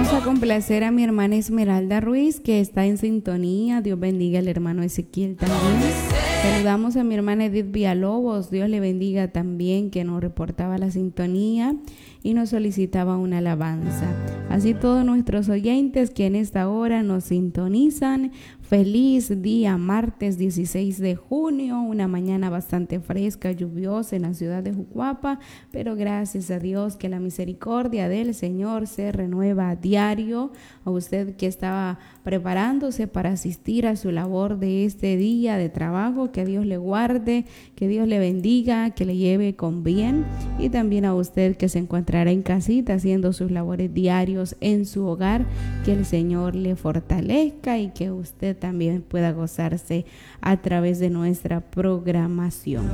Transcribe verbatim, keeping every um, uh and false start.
Vamos a complacer a mi hermana Esmeralda Ruiz, que está en sintonía. Dios bendiga al hermano Ezequiel también. Saludamos a mi hermana Edith Villalobos. Dios le bendiga también, que nos reportaba la sintonía y nos solicitaba una alabanza. Así todos nuestros oyentes que en esta hora nos sintonizan. Feliz día, martes dieciséis de junio, una mañana bastante fresca, lluviosa en la ciudad de Jucuapa, pero gracias a Dios que la misericordia del Señor se renueva a diario. A usted que estaba preparándose para asistir a su labor de este día de trabajo, que Dios le guarde, que Dios le bendiga, que le lleve con bien, y también a usted que se encontrará en casita haciendo sus labores diarios en su hogar, que el Señor le fortalezca y que usted también pueda gozarse a través de nuestra programación.